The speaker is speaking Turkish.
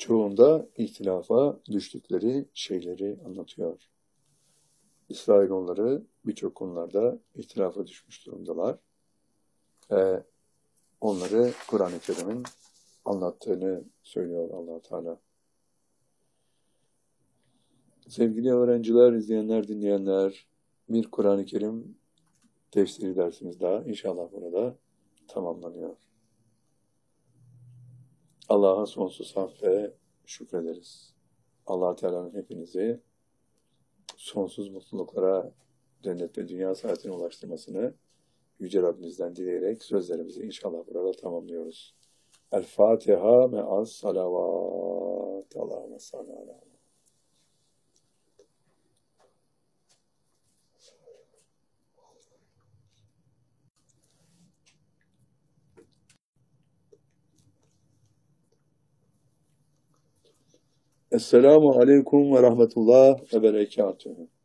çoğunda ihtilafa düştükleri şeyleri anlatıyor. İsrailoğulları birçok konularda ihtilafa düşmüş durumdalar. Ve onları Kur'an-ı Kerim'in anlattığını söylüyor Allah Teala. Sevgili öğrenciler, izleyenler, dinleyenler, bir Kur'an-ı Kerim tefsiri dersimiz daha inşallah burada tamamlanıyor. Allah'a sonsuz hamd ve şükrederiz. Allah Teala'nın hepinizi sonsuz mutluluklara, cennet ve dünya saadetine ulaştırmasını Yüce Rabbimizden dileyerek sözlerimizi inşallah burada tamamlıyoruz. El Fatiha me'as salavat. Allahümme salli ala. Esselamu aleyküm ve rahmetullah ve berekatuhu.